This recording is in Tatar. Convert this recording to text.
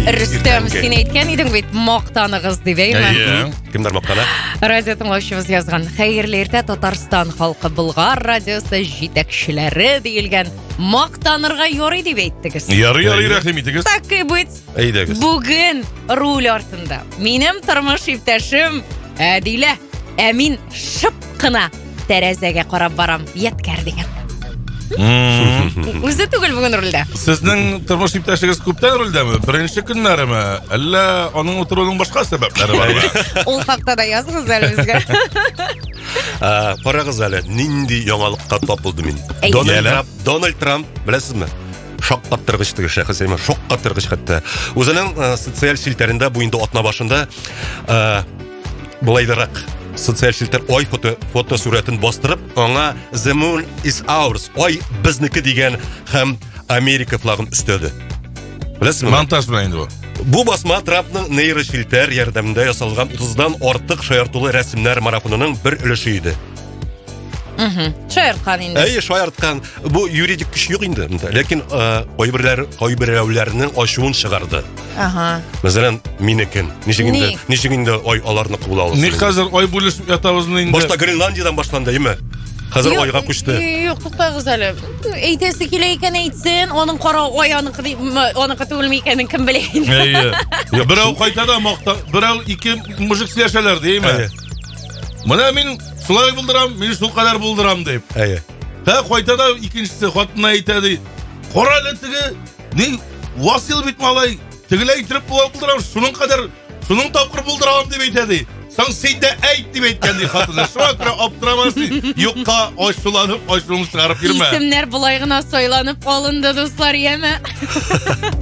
Рүстәм, сен әйткән идең бит, мақтаныгыз дип, әйме? Кемдер мактана? Радио тыңлаучыбыз язган. Хәерле иртә, Татарстан халкы, Болгар радиосы җитәкчеләре диелгән. Мактанырга ярый дип әйттегез. Ярый, рәхим итегез. Так и быть. Әйдәгез. Бүген руль артында минем тормыш иптәшем Әдилә. Ә мин шып кына тәрәзәгә карап барам. Яткар дигән. Үзе түгел бүген рульдә. Сезнең тормыш иптәшегез күптән рульдәме? Беренче көннәрме? Әллә аның утыруның башка сәбәпләре бармы? Ул хакта да язгыз әле безгә. Карагыз әле, нинди яңалыкка тап булды мин. Дональд Трамп, беләсезме? Шаккаттыргыч теге шәхес, шаккаттыргыч хәтта. Үзенең социаль селтәрендә бу инде атна башында булайдырак социаль селтер ай фото сурәтен бастырып, аңа The Moon is ours, ай безнеке дигән һәм Америка флагын өстәде. Беләсезме? Монтаж белән инде бу. Бу басма Трампның нейрофильтр ярдәмендә ясалган 30дан артык шаяртулы рәсемнәр марафонының бер өлеше иде. Шаярткан инде. Шаярткан. Бу юридик көч юк инде. Ләкин кайберләрнең ачуын чыгарды. Мәсәлән, минекен. Ничек инде ай аларны кабул аласыз? Ник хәзер ай бүлешеп ятабызны инде? Башта Гренландиядән башланды, әйме? Хәзер айга күчте. Юк, туктагыз әле. Әйтәсе килә икән әйтсен, аның кара ай аныкы түгелме икәнен кем белә инде. Берәү кайта да макта, берәү ике мужик сөйләшәләр, әйме? Менә мин шулай булдырам, мин шул кадәр булдырам дип. Кайта да икенчесе хатына әйтә. Кара әле теге, ни Васил бит малай, тегеләй итеп булдырам, шуның кадәр, шуның тапкыр булдырам дип әйтә. Сан сәйдә әйт дип әйткән ди хатына. Шуңа күрә аптырамасын. Юкка ачуланып чыгарып йөрмә. Исемнәр булай гына сайланып алынды, дуслар, яме.